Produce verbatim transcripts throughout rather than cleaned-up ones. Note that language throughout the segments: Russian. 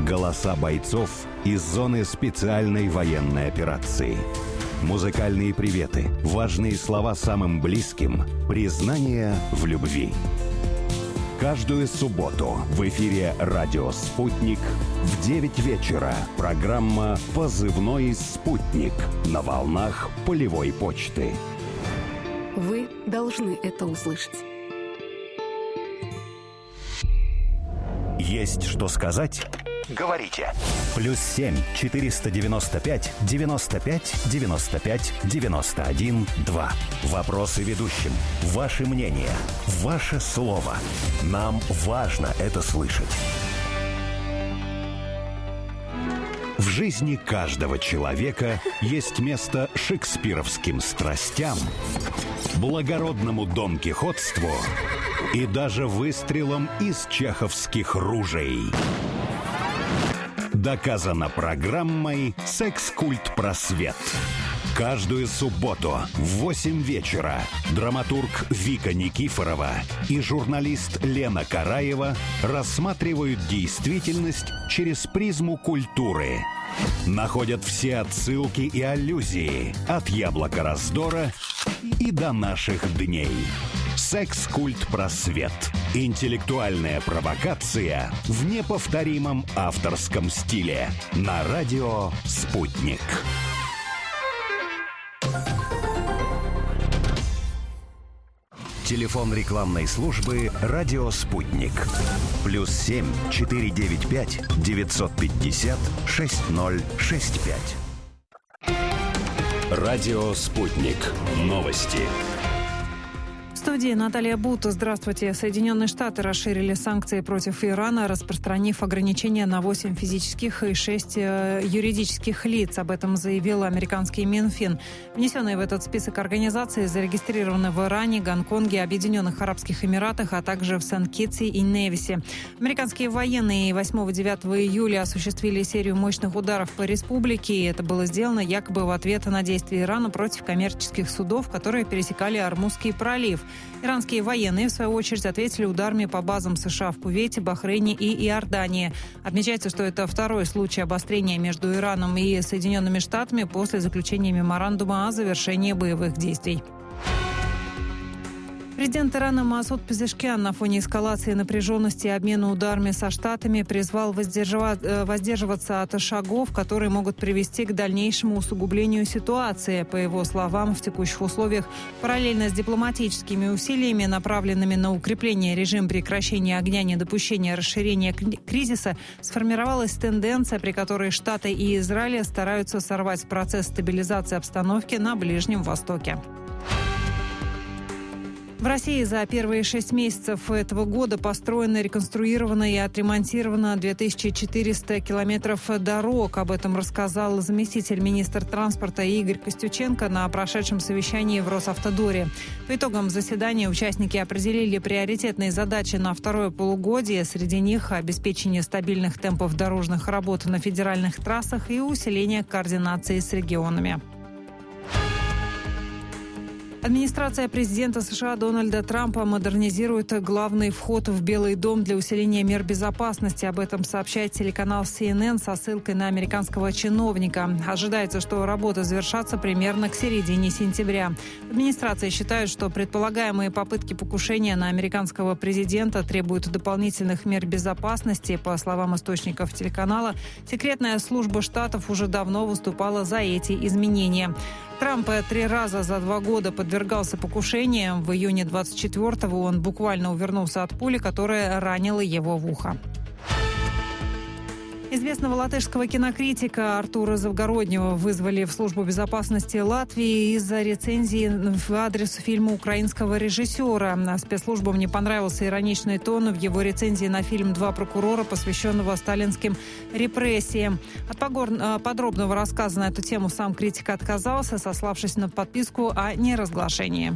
Голоса бойцов из зоны специальной военной операции. Музыкальные приветы, важные слова самым близким, признание в любви. Каждую субботу в эфире «Радио Спутник» в девять вечера программа «Позывной Спутник» на волнах полевой почты. Вы должны это услышать. Есть что сказать? Говорите. Плюс семь четыреста девяносто пять девяносто пять девяносто пять девяносто один два. Вопросы ведущим. Ваше мнение. Ваше слово. Нам важно это слышать. В жизни каждого человека есть место шекспировским страстям, благородному донкихотству и даже выстрелам из чеховских ружей. Доказано программой «Секс-культ просвет». Каждую субботу в восемь вечера драматург Вика Никифорова и журналист Лена Караева рассматривают действительность через призму культуры. Находят все отсылки и аллюзии от яблока раздора и до наших дней. «Секс-культ просвет». Интеллектуальная провокация в неповторимом авторском стиле. На радио «Спутник». Телефон рекламной службы «Радио Спутник». Плюс семь четыре девять пять девятьсот пятьдесят шесть ноль шесть пять. Радио Спутник. Новости. В студии Наталья Бута. Здравствуйте. Соединенные Штаты расширили санкции против Ирана, распространив ограничения на восемь физических и шесть э, юридических лиц. Об этом заявил американский Минфин. Внесенные в этот список организации зарегистрированы в Иране, Гонконге, Объединенных Арабских Эмиратах, а также в Сент-Китсе и Невисе. Американские военные восьмого-девятого июля осуществили серию мощных ударов по республике. И это было сделано якобы в ответ на действия Ирана против коммерческих судов, которые пересекали Ормузский пролив. Иранские военные, в свою очередь, ответили ударами по базам США в Кувейте, Бахрейне и Иордании. Отмечается, что это второй случай обострения между Ираном и Соединенными Штатами после заключения меморандума о завершении боевых действий. Президент Ирана Масуд Пезешкиан на фоне эскалации напряженности и обмена ударами со Штатами призвал воздерживаться от шагов, которые могут привести к дальнейшему усугублению ситуации. По его словам, в текущих условиях параллельно с дипломатическими усилиями, направленными на укрепление режима прекращения огня, недопущения расширения кризиса, сформировалась тенденция, при которой Штаты и Израиль стараются сорвать процесс стабилизации обстановки на Ближнем Востоке. В России за первые шесть месяцев этого года построено, реконструировано и отремонтировано две тысячи четыреста километров дорог. Об этом рассказал заместитель министра транспорта Игорь Костюченко на прошедшем совещании в Росавтодоре. По итогам заседания участники определили приоритетные задачи на второе полугодие. Среди них обеспечение стабильных темпов дорожных работ на федеральных трассах и усиление координации с регионами. Администрация президента США Дональда Трампа модернизирует главный вход в Белый дом для усиления мер безопасности. Об этом сообщает телеканал си эн эн со ссылкой на американского чиновника. Ожидается, что работа завершатся примерно к середине сентября. Администрация считает, что предполагаемые попытки покушения на американского президента требуют дополнительных мер безопасности. По словам источников телеканала, секретная служба штатов уже давно выступала за эти изменения. Трамп три раза за два года подвергался покушениям. В июне двадцать четвёртого он буквально увернулся от пули, которая ранила его в ухо. Известного латышского кинокритика Артура Завгороднего вызвали в службу безопасности Латвии из-за рецензии в адрес фильма украинского режиссера. Спецслужбам не понравился ироничный тон в его рецензии на фильм «Два прокурора», посвященного сталинским репрессиям. От подробного рассказа на эту тему сам критик отказался, сославшись на подписку о неразглашении.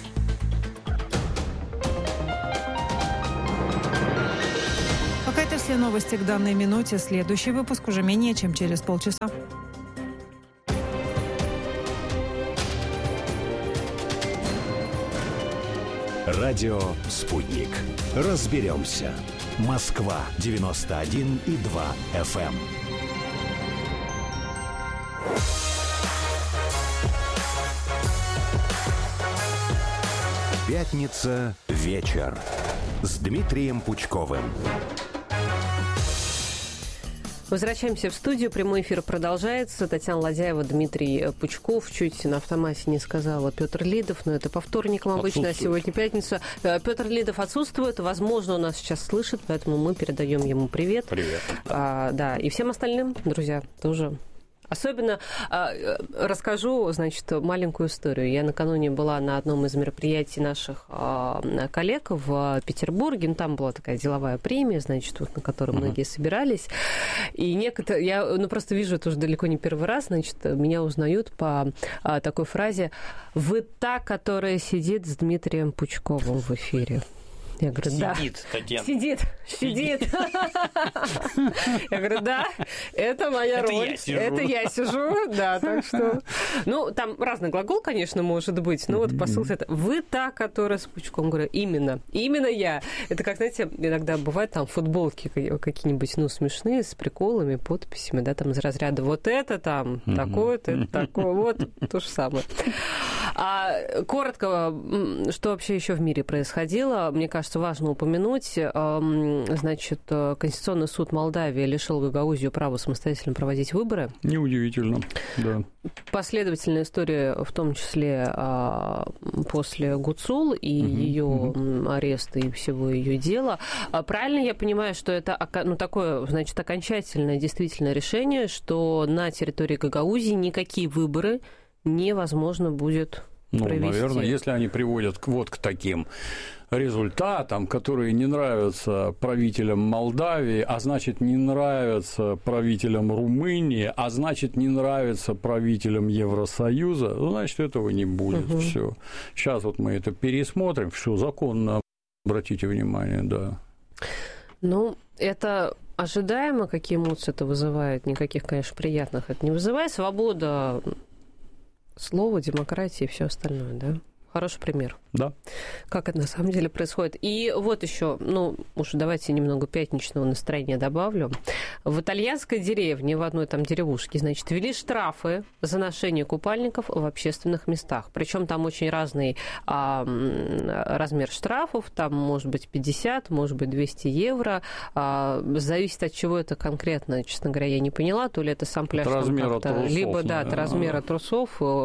Пока это все новости к данной минуте. Следующий выпуск уже менее чем через полчаса. Радио «Спутник». Разберемся. Москва девяносто один и два эф эм. Пятница вечер с Дмитрием Пучковым. Возвращаемся в студию. Прямой эфир продолжается. Татьяна Ладяева, Дмитрий Пучков. Чуть на автомате не сказала Петр Лидов, но это по вторникам обычно, а сегодня пятница. Петр Лидов отсутствует. Возможно, он нас сейчас слышит, поэтому мы передаем ему привет. Привет. А, да, и всем остальным, друзья, тоже. Особенно э, расскажу, значит, маленькую историю. Я накануне была на одном из мероприятий наших э, коллег в Петербурге. Ну, там была такая деловая премия, значит, вот, на которой uh-huh. многие собирались. И некоторые... Я ну, просто вижу это уже далеко не первый раз. Значит, меня узнают по э, такой фразе: «Вы та, которая сидит с Дмитрием Пучковым в эфире». Я говорю, да. Сидит, Татьяна. Сидит, сидит. Я говорю, да, это моя роль. Это я сижу, да, так что... Ну, там разный глагол, конечно, может быть, но вот посыл это. Вы та, которая с Пучком. Говорю, именно, именно я. Это как, знаете, иногда бывает там футболки какие-нибудь, ну, смешные, с приколами, подписями, да, там из разряда вот это там, такое-то, это такое, вот то же самое. А коротко, что вообще еще в мире происходило, мне кажется, важно упомянуть. Значит, Конституционный суд Молдавии лишил Гагаузию права самостоятельно проводить выборы. Неудивительно, да. Последовательная история, в том числе после Гуцул и угу, ее угу. ареста и всего ее дела. Правильно я понимаю, что это ну, такое, значит, окончательное действительно решение, что на территории Гагаузии никакие выборы невозможно будет ну, провести? Ну, наверное, если они приводят вот к таким результатам, которые не нравятся правителям Молдавии, а значит, не нравятся правителям Румынии, а значит, не нравятся правителям Евросоюза, ну, значит, этого не будет. Угу. Все. Сейчас вот мы это пересмотрим. Все законно, обратите внимание, да. Ну, это ожидаемо, какие эмоции это вызывает. Никаких, конечно, приятных это не вызывает. Свобода слова, демократия и все остальное, да? Хороший пример. Да. Как это на самом деле происходит. И вот еще, ну, уж давайте немного пятничного настроения добавлю. В итальянской деревне, в одной там деревушке, значит, ввели штрафы за ношение купальников в общественных местах. Причем там очень разный а, размер штрафов. Там может быть пятьдесят, может быть двести евро. А, зависит от чего это конкретно, честно говоря, я не поняла. То ли это сам пляж от размера как-то, трусов, либо да, от размера трусов.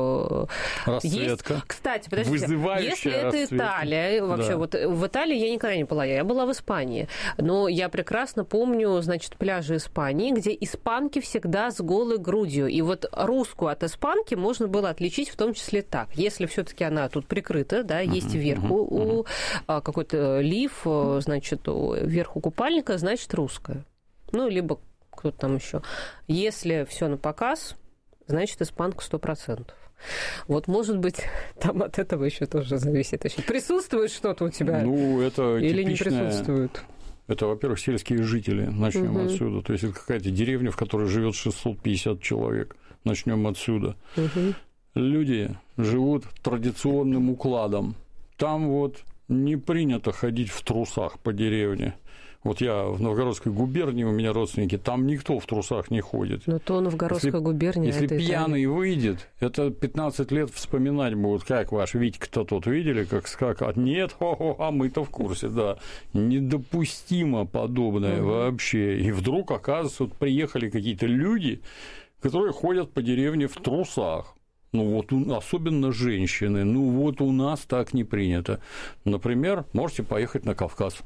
Расцветка. Есть, кстати, подождите. Если это расцветка. Италия, вообще, да. вот в Италии я никогда не была, я была в Испании, но я прекрасно помню, значит, пляжи Испании, где испанки всегда с голой грудью, и вот русскую от испанки можно было отличить в том числе так, если все-таки она тут прикрыта, да, есть uh-huh, вверху uh-huh, у uh-huh. какой-то лиф, значит, вверху купальника, значит, русская, ну, либо кто-то там еще. Если все на показ, значит, испанка сто процентов. Вот, может быть, там от этого еще тоже зависит. Присутствует что-то у тебя? Ну, это или типичное... не присутствует? Это, во-первых, сельские жители. Начнем угу. отсюда. То есть это какая-то деревня, в которой живет шестьсот пятьдесят человек. Начнем отсюда. Угу. Люди живут традиционным укладом. Там вот не принято ходить в трусах по деревне. Вот я в Новгородской губернии, у меня родственники, там никто в трусах не ходит. Но то Новгородская если, губерния. Если это пьяный Италия. Выйдет, это пятнадцать лет вспоминать будут, как ваш Витька-то тот видели, как скакать. Нет, хо-хо, а мы-то в курсе, да. Недопустимо подобное угу. вообще. И вдруг, оказывается, вот приехали какие-то люди, которые ходят по деревне в трусах. Ну вот, особенно женщины. Ну вот у нас так не принято. Например, можете поехать на Кавказ.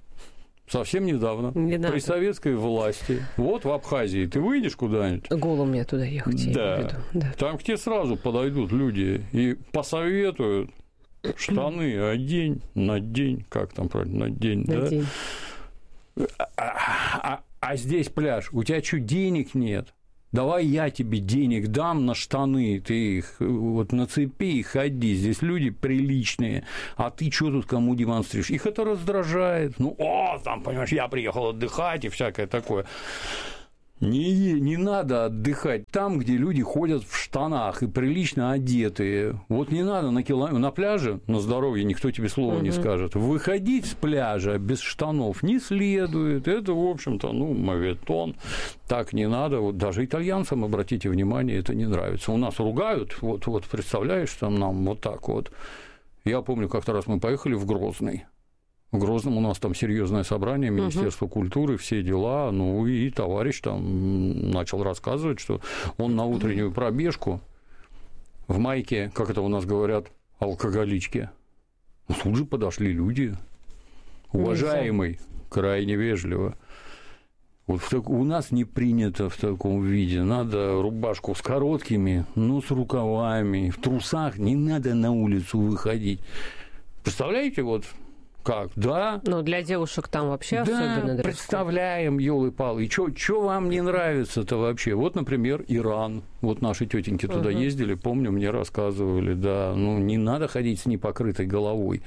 Совсем недавно, не при советской власти, вот в Абхазии, ты выйдешь куда-нибудь? Голым мне туда ехать, да. я имею в виду. Да. Там к тебе сразу подойдут люди и посоветуют штаны одень, надень, как там правильно, надень, да? А, а, а здесь пляж, у тебя что, денег нет? Давай я тебе денег дам на штаны, ты их вот нацепи и ходи, здесь люди приличные, а ты что тут кому демонстрируешь? Их это раздражает. Ну, о, там, понимаешь, я приехал отдыхать и всякое такое. Не, не надо отдыхать там, где люди ходят в штанах и прилично одетые. Вот не надо на, кило... на пляже, на здоровье никто тебе слова угу. не скажет. Выходить с пляжа без штанов не следует. Это, в общем-то, ну, моветон. Так не надо. Вот даже итальянцам, обратите внимание, это не нравится. У нас ругают, вот, вот представляешь, там нам вот так вот. Я помню, как-то раз мы поехали в Грозный. В Грозном у нас там серьезное собрание, Министерство uh-huh. культуры, все дела. Ну, и товарищ там начал рассказывать, что он на утреннюю пробежку в майке, как это у нас говорят, алкоголички. Тут же подошли люди. Уважаемый, крайне вежливо. Вот в так... у нас не принято в таком виде. Надо рубашку с короткими, но с рукавами. В трусах не надо на улицу выходить. Представляете, вот... Как? Да. Ну, для девушек там вообще да, особенно дресс-код. Представляем, ёлы-палы. И что вам не нравится-то вообще? Вот, например, Иран. Вот наши тетеньки туда угу. ездили, помню, мне рассказывали, да, ну, не надо ходить с непокрытой головой.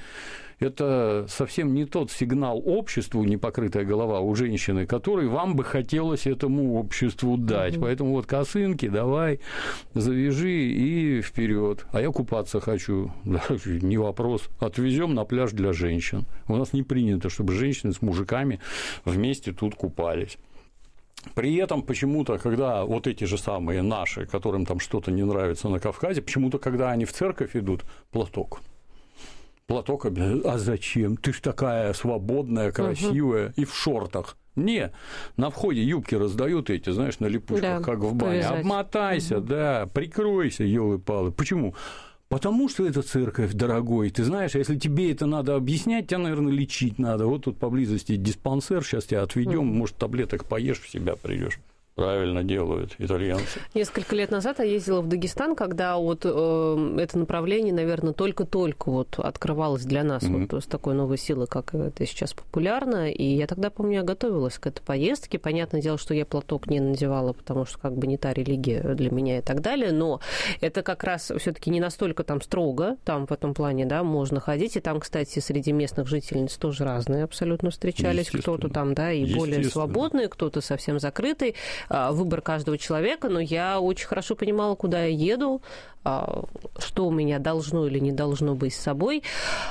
Это совсем не тот сигнал обществу, непокрытая голова у женщины, который вам бы хотелось этому обществу дать. Угу. Поэтому вот косынки давай, завяжи и вперед. А я купаться хочу. Да, не вопрос. Отвезем на пляж для женщин. У нас не принято, чтобы женщины с мужиками вместе тут купались. При этом почему-то, когда вот эти же самые наши, которым там что-то не нравится на Кавказе, почему-то, когда они в церковь идут, платок. Платок, а зачем? Ты ж такая свободная, красивая, угу. и в шортах. Не, на входе юбки раздают эти, знаешь, на липучках, да, как в бане. Повязать. Обмотайся, угу. да, прикройся, ёлы-палы. Почему? Потому что это церковь, дорогой. Ты знаешь, если тебе это надо объяснять, тебя, наверное, лечить надо. Вот тут поблизости диспансер, сейчас тебя отведем, угу. может, таблеток поешь, в себя придешь. Правильно делают итальянцы. Несколько лет назад я ездила в Дагестан, когда вот э, это направление, наверное, только-только вот открывалось для нас mm-hmm. вот с такой новой силой, как это сейчас популярно. И я тогда, помню, я готовилась к этой поездке. Понятное дело, что я платок не надевала, потому что как бы не та религия для меня и так далее. Но это как раз все-таки не настолько там строго, там в этом плане, да, можно ходить. И там, кстати, среди местных жительниц тоже разные абсолютно встречались. Кто-то там, да, и более свободные, кто-то совсем закрытый. Выбор каждого человека, но я очень хорошо понимала, куда я еду, что у меня должно или не должно быть с собой.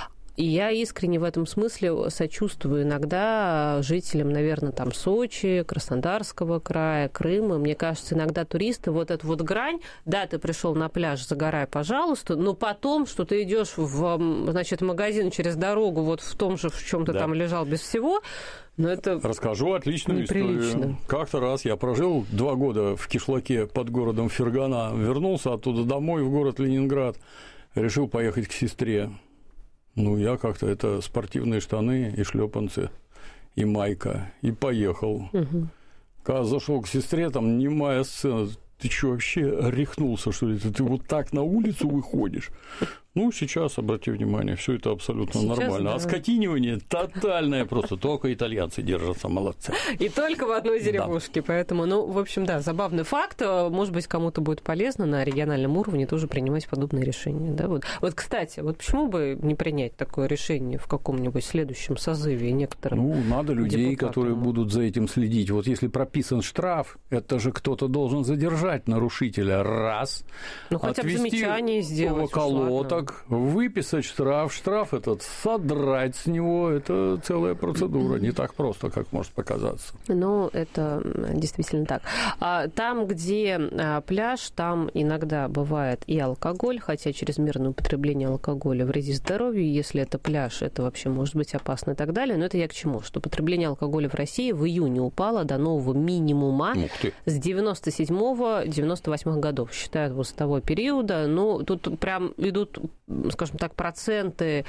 И я искренне в этом смысле сочувствую иногда жителям, наверное, там Сочи, Краснодарского края, Крыма. Мне кажется, иногда туристы вот эту вот грань, да, ты пришел на пляж, загорай, пожалуйста, но потом, что ты идешь в, значит, магазин через дорогу, вот в том же, в чем ты да. там лежал без всего. Но это расскажу отличную неприлично. Историю. Как-то раз я прожил два года в кишлаке под городом Фергана, вернулся оттуда домой в город Ленинград, решил поехать к сестре. Ну, я как-то это спортивные штаны и шлепанцы, и майка, и поехал. Угу. Когда зашел к сестре, там немая сцена. Ты что, вообще рехнулся, что ли? Ты вот так на улицу выходишь? Ну, сейчас, обрати внимание, все это абсолютно сейчас, нормально. Да. А скотинивание тотальное просто. Только итальянцы держатся, молодцы. И только в одной деревушке. Да. Поэтому, ну, в общем, да, забавный факт. Может быть, кому-то будет полезно на региональном уровне тоже принимать подобные решения. Да? Вот. вот, кстати, вот почему бы не принять такое решение в каком-нибудь следующем созыве некоторым Ну, надо людей, депутатам. Которые будут за этим следить. Вот если прописан штраф, это же кто-то должен задержать нарушителя раз, ну, хотя бы замечание сделать. Колоток, выписать штраф, штраф этот содрать с него, это целая процедура, не так просто, как может показаться. Ну, это действительно так. А там, где пляж, там иногда бывает и алкоголь, хотя чрезмерное употребление алкоголя вредит здоровью, если это пляж, это вообще может быть опасно и так далее. Но это я к чему? Что потребление алкоголя в России в июне упало до нового минимума с девяносто седьмого — девяносто восьмого годов, считают вот с того периода. Ну, тут прям идут, скажем так, проценты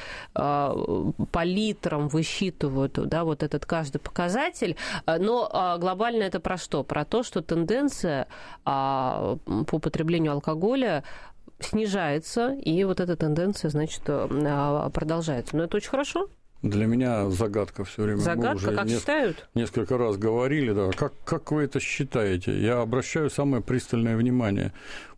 э, по литрам высчитывают, да, вот этот каждый показатель. Но э, глобально это про что? Про то, что тенденция э, по потреблению алкоголя снижается, и вот эта тенденция, значит, э, продолжается. Но это очень хорошо. Для меня загадка все время. Загадка, Мы уже как неск- считают? Несколько раз говорили, да. Как, как вы это считаете? Я обращаю самое пристальное внимание.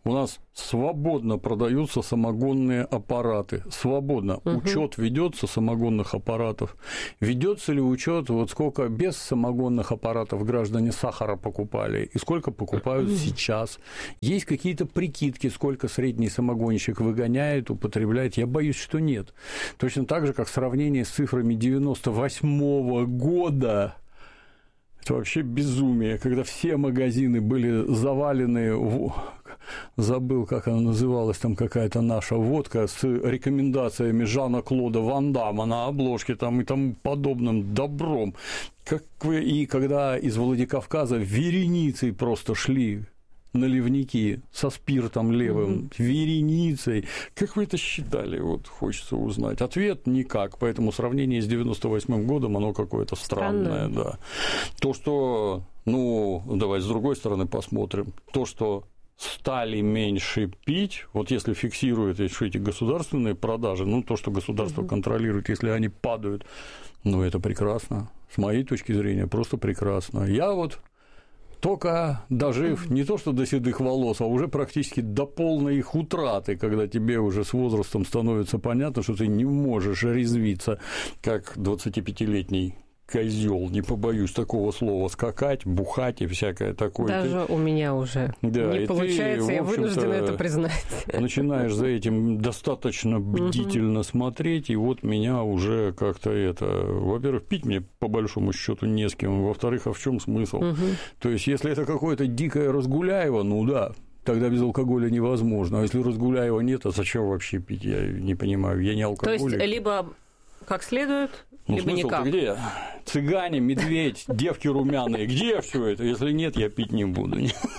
У нас свободно продаются самогонные аппараты. Свободно. Угу. Учет ведется самогонных аппаратов. Ведется ли учет, вот сколько без самогонных аппаратов граждане сахара покупали и сколько покупают угу. сейчас? Есть какие-то прикидки, сколько средний самогонщик выгоняет, употребляет? Я боюсь, что нет. Точно так же, как сравнение с цифрами девяносто восьмого года. Это вообще безумие, когда все магазины были завалены, забыл, как она называлась, там какая-то наша водка с рекомендациями Жана-Клода Ван Дамма на обложке там, и тому подобным добром. Как вы... И когда из Владикавказа вереницей просто шли наливники со спиртом левым, mm-hmm. вереницей. Как вы это считали? Вот хочется узнать. Ответ – никак. Поэтому сравнение с девяносто восьмым годом, оно какое-то странное. Странное. Да. То, что, ну, давай с другой стороны посмотрим. То, что стали меньше пить, вот если фиксируют эти государственные продажи, ну, то, что государство mm-hmm. контролирует, если они падают, ну, это прекрасно. С моей точки зрения, просто прекрасно. Я вот... Только дожив не то что до седых волос, а уже практически до полной их утраты, когда тебе уже с возрастом становится понятно, что ты не можешь резвиться, как двадцатипятилетний козел, не побоюсь такого слова, скакать, бухать и всякое такое. Даже ты... у меня уже да, не получается, ты, я вынуждена это признать. Начинаешь за этим достаточно бдительно смотреть, и вот меня уже как-то это... Во-первых, пить мне по большому счету не с кем, во-вторых, а в чем смысл? Угу. То есть, если это какое-то дикое Разгуляево, ну да, тогда без алкоголя невозможно. А если Разгуляева нет, а зачем вообще пить? Я не понимаю, я не алкоголик. То есть, либо как следует, ну, либо никак. Где? Цыгане, медведь, девки румяные. Где все это? Если нет, я пить не буду.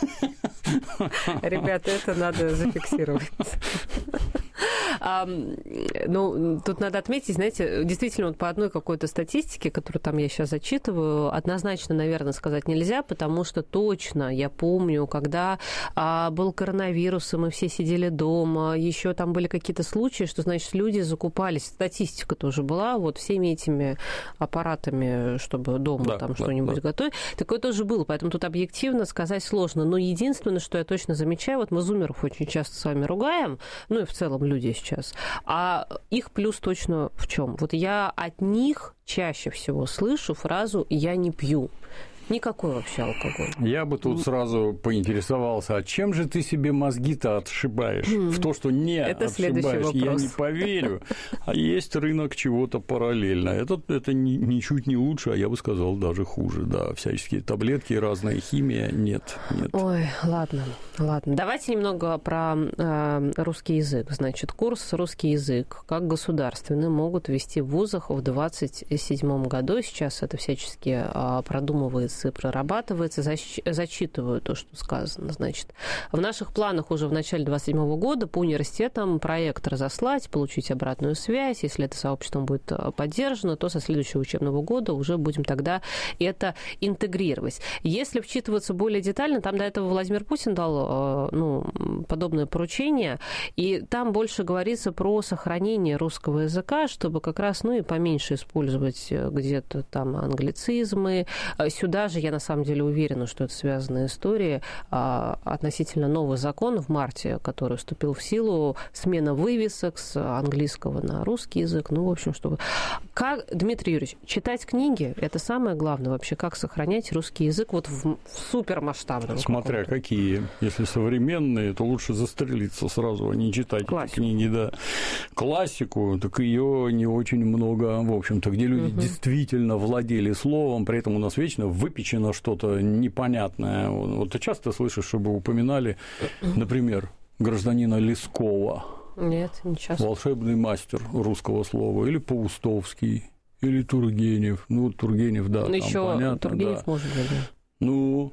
Ребята, это надо зафиксировать. А, ну, тут надо отметить, знаете, действительно, вот по одной какой-то статистике, которую там я сейчас зачитываю, однозначно, наверное, сказать нельзя, потому что точно я помню, когда а, был коронавирус, и мы все сидели дома, еще там были какие-то случаи, что, значит, люди закупались, статистика тоже была, вот всеми этими аппаратами, чтобы дома да, там да, что-нибудь да. готовить. Такое тоже было, поэтому тут объективно сказать сложно. Но единственное, что я точно замечаю, вот мы зумеров очень часто с вами ругаем, ну и в целом люди сейчас, а их плюс точно в чем? Вот я от них чаще всего слышу фразу «я не пью». Никакой вообще алкоголь. Я бы тут сразу поинтересовался, а чем же ты себе мозги-то отшибаешь? Mm. В то, что не это отшибаешь, я не поверю. А есть рынок чего-то параллельно. Это, это ничуть не лучше, а я бы сказал, даже хуже. Да, всяческие таблетки, разная химия. Нет, нет. Ой, ладно, ладно. Давайте немного про э, русский язык. Значит, курс «Русский язык» как государственный могут ввести в вузах в двадцать седьмом году. Сейчас это всячески э, продумывается и прорабатывается, зачитываю то, что сказано. Значит, в наших планах уже в начале двадцать седьмого года по университетам проект разослать, получить обратную связь. Если это сообществом будет поддержано, то со следующего учебного года уже будем тогда это интегрировать. Если вчитываться более детально, там до этого Владимир Путин дал ну, подобное поручение, и там больше говорится про сохранение русского языка, чтобы как раз ну, и поменьше использовать где-то там англицизмы. Сюда же я на самом деле уверена, что это связанная история а, относительно нового закона в марте, который вступил в силу, смена вывесок с английского на русский язык. Ну, в общем, чтобы... Как, Дмитрий Юрьевич, читать книги – это самое главное вообще, как сохранять русский язык вот в, в супермасштабном. Смотря каком-то. Какие. Если современные, то лучше застрелиться сразу, а не читать Классику. Эти книги. Да. Классику, так ее не очень много, в общем-то, где люди угу. действительно владели словом, при этом у нас вечно выпечено что-то непонятное. Вот ты часто слышишь, чтобы упоминали, например, гражданина Лескова. Нет, не часто. Волшебный мастер русского слова. Или Паустовский, или Тургенев. Ну, Тургенев, да, ну, там еще понятно. Тургенев, да. может быть, да. Ну,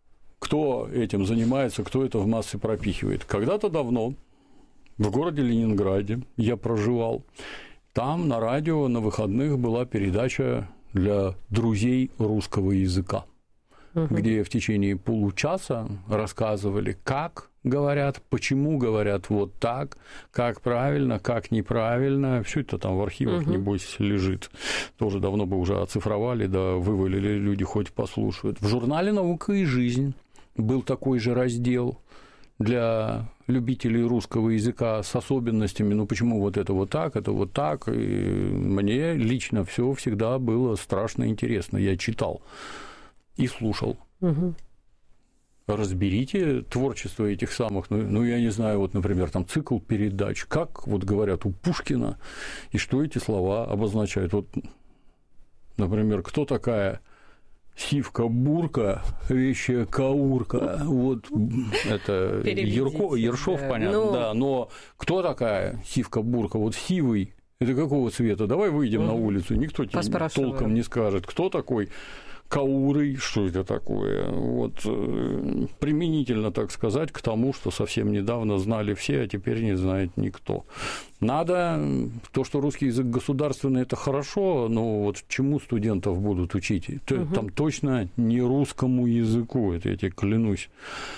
кто этим занимается, кто это в массы пропихивает? Когда-то давно в городе Ленинграде я проживал. Там на радио на выходных была передача для друзей русского языка, угу. где в течение получаса рассказывали, как говорят, почему говорят вот так, как правильно, как неправильно. Все это там в архивах, угу. небось, лежит. Тоже давно бы уже оцифровали, да вывалили, люди хоть послушают. В журнале «Наука и жизнь» был такой же раздел для любителей русского языка с особенностями, ну почему вот это вот так, это вот так. И мне лично все всегда было страшно интересно. Я читал и слушал. Угу. Разберите творчество этих самых, ну, ну, я не знаю, вот, например, там цикл передач, как вот говорят у Пушкина, и что эти слова обозначают. Вот, например, кто такая Сивка-бурка, вещая каурка, вот это Ерко, Ершов, да. Понятно, ну... да, но кто такая Сивка-бурка, вот сивый, это какого цвета? Давай выйдем угу. на улицу, никто тебе толком не скажет, кто такой Кауры, что это такое? Вот применительно, так сказать, к тому, что совсем недавно знали все, а теперь не знает никто. Надо, то, что русский язык государственный, это хорошо, но вот чему студентов будут учить? Угу. Там точно не русскому языку, это я тебе клянусь,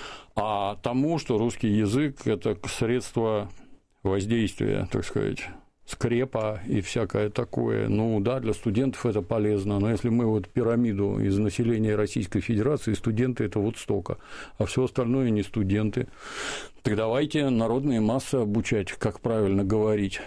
а тому, что русский язык – это средство воздействия, так сказать, скрепа и всякое такое. Ну да, для студентов это полезно, но если мы вот пирамиду из населения Российской Федерации, студенты это вот столько, а все остальное не студенты, так давайте народные массы обучать, как правильно говорить.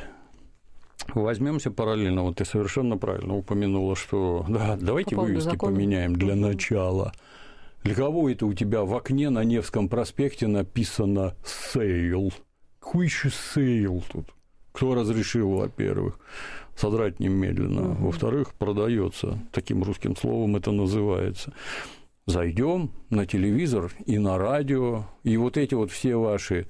Возьмемся параллельно, вот ты совершенно правильно упомянула, что да, давайте по вывески закона поменяем для начала. Для кого это у тебя в окне на Невском проспекте написано «сейл»? Какой еще сейл тут? Кто разрешил, во-первых, содрать немедленно, угу. во-вторых, продается, таким русским словом это называется. Зайдем на телевизор и на радио, и вот эти вот все ваши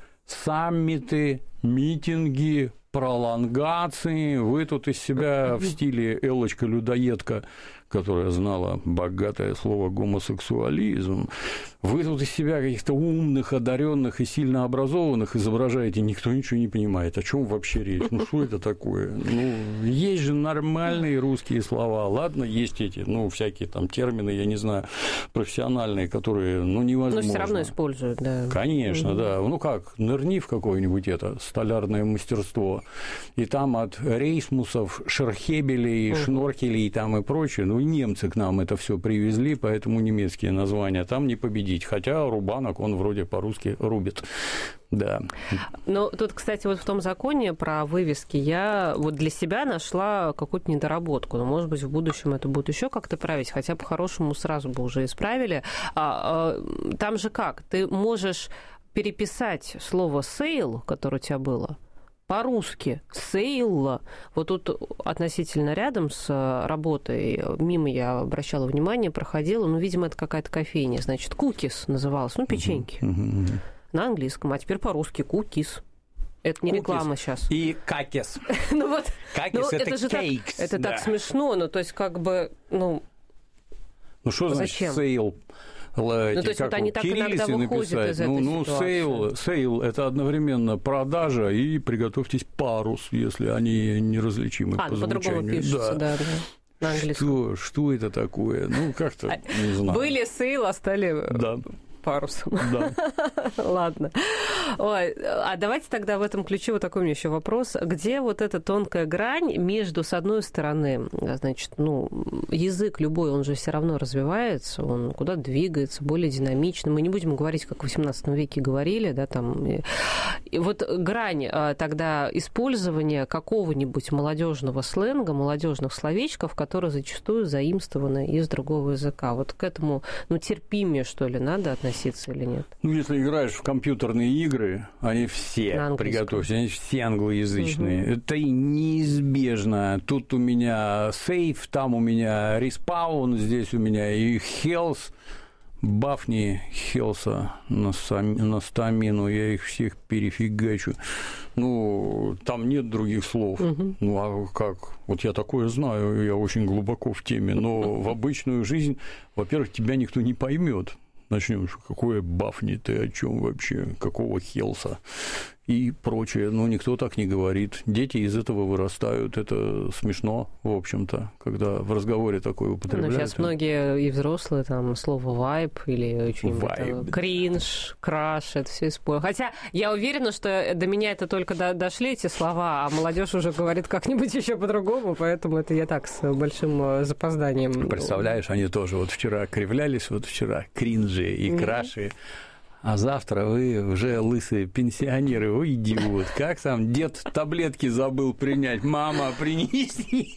саммиты, митинги, пролонгации, вы тут из себя в стиле Эллочка-людоедка, которая знала богатое слово гомосексуализм, вы тут из себя каких-то умных, одаренных и сильно образованных изображаете, никто ничего не понимает, о чем вообще речь, ну что это такое, ну есть же нормальные русские слова, ладно, есть эти, ну всякие там термины, я не знаю, профессиональные, которые, ну невозможно. Но все равно используют, да. Конечно, угу. да, ну как, нырни в какое-нибудь это столярное мастерство, и там от рейсмусов, шерхебелей, угу. шноркелей там и прочее, ну немцы к нам это все привезли, поэтому немецкие названия там не победить. Хотя Рубанок, он вроде по-русски рубит. Да. Но тут, кстати, вот в том законе про вывески я вот для себя нашла какую-то недоработку. Но, может быть, в будущем это будет еще как-то править, хотя по-хорошему сразу бы уже исправили. А, а, там же как? Ты можешь переписать слово «сейл», которое у тебя было, по-русски «сейл». Вот тут относительно рядом с работой, мимо я обращала внимание, проходила, ну, видимо, это какая-то кофейня, значит, «кукис» называлось, ну, печеньки uh-huh, uh-huh. на английском, а теперь по-русски «кукис». Это не реклама сейчас. И какис. Ну вот, какис – это кейкс. Это так смешно, ну, то есть, как бы, ну, ну, что значит «сейл»? Ну, то есть, вот они так иногда выходят из этой ну, ну, ситуации. Сейл, сейл – это одновременно продажа и приготовьтесь парус, если они неразличимы а, по звучанию. А, по-другому пишется, да, да, да, на английском. Что, что это такое? Ну, как-то, не знаю. Были сейл, а стали... Да. Парусом. Да. Ладно. Ой, а давайте тогда в этом ключе вот такой у меня еще вопрос. Где вот эта тонкая грань между, с одной стороны, значит, ну, язык любой, он же все равно развивается, он куда двигается, более динамично. Мы не будем говорить, как в восемнадцатом веке говорили, да, там. И, и вот грань тогда использования какого-нибудь молодежного сленга, молодежных словечков, которые зачастую заимствованы из другого языка. Вот к этому, ну, терпимее, что ли, надо относиться или нет? Ну, если играешь в компьютерные игры, они все, приготовься, они все англоязычные. Угу. Это неизбежно. Тут у меня сейф, там у меня респаун, здесь у меня и хелс. Бафни Хелса на, сам... на стамину, я их всех перефигачу. Ну, там нет других слов. Угу. Ну, а как? Вот я такое знаю, я очень глубоко в теме, но в обычную жизнь, во-первых, тебя никто не поймет. Начнем, какое бафни, ты о чем вообще, какого хелса и прочее. Ну, никто так не говорит. Дети из этого вырастают. Это смешно, в общем-то, когда в разговоре такое употребляют. Ну, сейчас многие и взрослые, там, слово вайб или что-нибудь кринж, краш, это все используют. Хотя я уверена, что до меня это только до- дошли эти слова, а молодежь уже говорит как-нибудь еще по-другому, поэтому это я так с большим запозданием. Представляешь, они тоже вот вчера кривлялись, вот вчера кринжи и краши. а завтра вы уже лысые пенсионеры, ой, идиот, как там дед таблетки забыл принять, мама, принеси,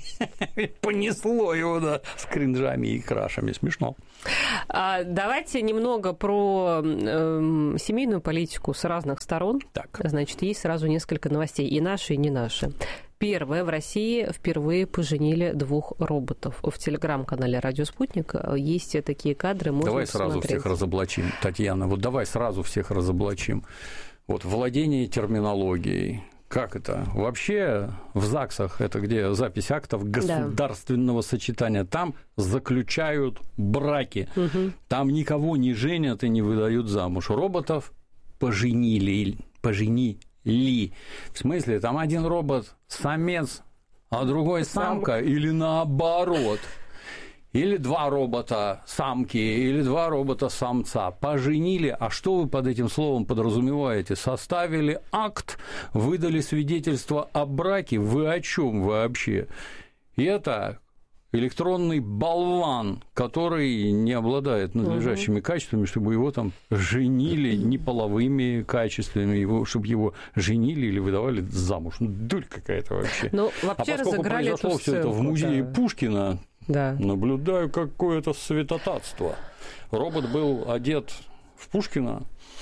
понесло его, да, с кринжами и крашами, смешно. А, давайте немного про э, семейную политику с разных сторон. Так. Значит, есть сразу несколько новостей, и наши, и не наши. Первое. В России впервые поженили двух роботов. В телеграм-канале «Радио Спутник» есть такие кадры, можно Давай посмотреть. Сразу всех разоблачим, Татьяна. Вот давай сразу всех разоблачим. Вот владение терминологией. Как это? Вообще в ЗАГСах, это где запись актов государственного да. сочетания, там заключают браки. Угу. Там никого не женят и не выдают замуж. Роботов поженили, поженили. Ли. В смысле, там один робот самец, а другой самка, или наоборот. Или два робота самки, или два робота самца. Поженили, а что вы под этим словом подразумеваете? Составили акт, выдали свидетельство о браке, вы о чем вообще? И это электронный болван, который не обладает надлежащими угу. качествами, чтобы его там женили не половыми качествами, его, чтобы его женили или выдавали замуж. Ну, дурь какая-то вообще. Ну, вообще а поскольку произошло все это в музее да. Пушкина, да. наблюдаю какое-то святотатство. Робот был одет в Пушкина,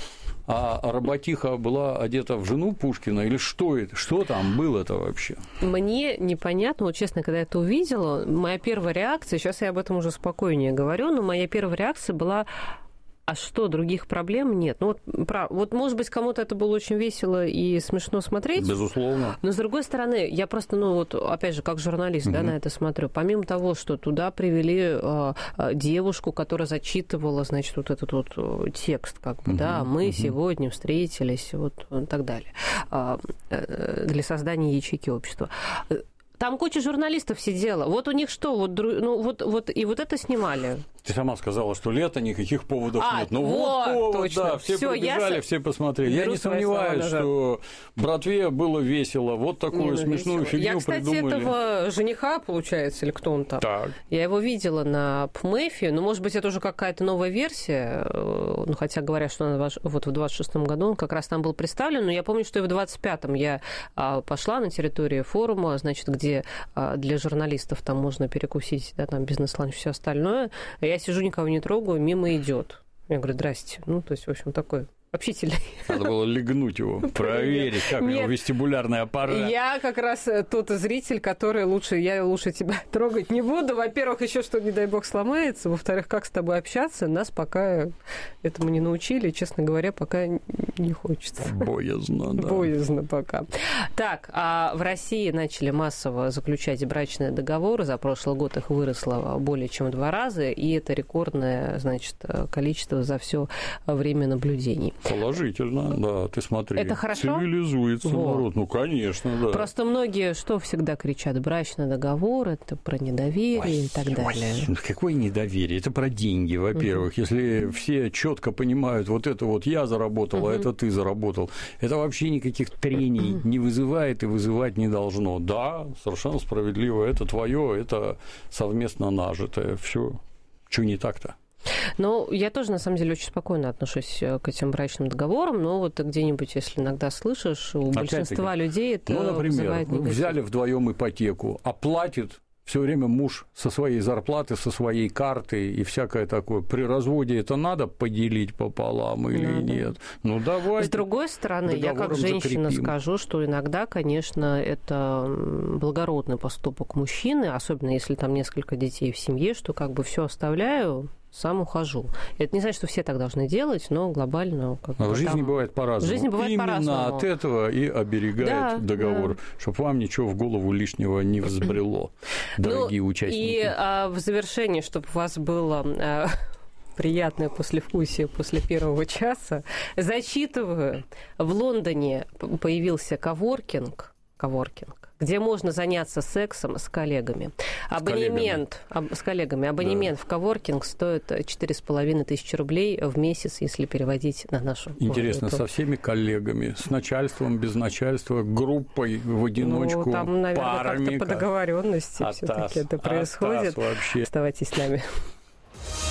а роботиха была одета в жену Пушкина, или что это? Что там было-то вообще? Мне непонятно, вот честно, когда я это увидела, моя первая реакция, сейчас я об этом уже спокойнее говорю, но моя первая реакция была: а что, других проблем нет? Ну, вот, прав, вот, может быть, кому-то это было очень весело и смешно смотреть. Безусловно. Но, с другой стороны, я просто, ну, вот, опять же, как журналист, угу. да, на это смотрю. Помимо того, что туда привели э, девушку, которая зачитывала, значит, вот этот вот текст, как бы, угу. да, мы угу. сегодня встретились, вот, и так далее, э, э, для создания ячейки общества. Там куча журналистов сидела. Вот у них что? Вот, ну, вот, вот, и вот это снимали. Ты сама сказала, что лето, никаких поводов а, нет. Ну вот, вот повод, точно. да, все Всё, побежали, я... все посмотрели. Я не сомневаюсь, что братве было весело. Вот такую не, смешную весело. фигню я, кстати, придумали. этого жениха, получается, или кто он там? Так. Я его видела на ПМЭФе. Ну, может быть, это уже какая-то новая версия. Ну, хотя говорят, что она вот в двадцать шестом году он как раз там был представлен. Но я помню, что и в двадцать пятом я пошла на территорию форума, значит, где для журналистов там можно перекусить, да, там бизнес-ланч, все остальное. Я сижу, никого не трогаю, мимо идет. Я говорю: здрасте. Ну, то есть, в общем, такой общительный. Надо было легнуть его, проверить, как у него вестибулярный аппарат. Я как раз тот зритель, который лучше, я лучше тебя трогать не буду. Во-первых, еще что, не дай бог, сломается. Во-вторых, как с тобой общаться, нас пока этому не научили. Честно говоря, пока не хочется. Боязно, да. Боязно пока. Так, а в России начали массово заключать брачные договоры. За прошлый год их выросло более чем в два раза. И это рекордное, значит, количество за все время наблюдений. Положительно, да, ты смотри. Это хорошо? Цивилизуется вот. народ, ну, конечно, да. Просто многие что всегда кричат: брачный договор, это про недоверие ой, и так далее. Ой, какое недоверие? Это про деньги, во-первых. Угу. Если все четко понимают, вот это вот я заработал, угу. а это ты заработал, это вообще никаких трений не вызывает и вызывать не должно. Да, совершенно справедливо, это твое, это совместно нажитое. Все, что не так-то? Ну, я тоже, на самом деле, очень спокойно отношусь к этим брачным договорам, но вот где-нибудь, если иногда слышишь, у большинства людей это ну, например, вызывает негатив. Взяли вдвоем ипотеку, а платит все время муж со своей зарплаты, со своей карты и всякое такое. При разводе это надо поделить пополам или надо. Нет? Ну, давай. С другой стороны, я как женщина закрепим. Скажу, что иногда, конечно, это благородный поступок мужчины, особенно если там несколько детей в семье, что как бы все оставляю, сам ухожу. Это не значит, что все так должны делать, но глобально... Как а бы, в жизни там... бывает по-разному. В жизни бывает Именно по-разному. От этого и оберегает да, договор, да. чтобы вам ничего в голову лишнего не взбрело, дорогие ну, участники. И а, в завершении, чтобы у вас было... А... приятное послевкусие после первого часа. Зачитываю. В Лондоне появился коворкинг, коворкинг, где можно заняться сексом с коллегами. С Абонемент коллегами. Об, с коллегами. Абонемент да. в коворкинг стоит четыре с половиной тысячи рублей в месяц, если переводить на нашу. Интересно, со всеми коллегами, с начальством, без начальства, группой, в одиночку, ну, там, наверное, парами. Как-то по договоренности все-таки это происходит. Оставайтесь с нами.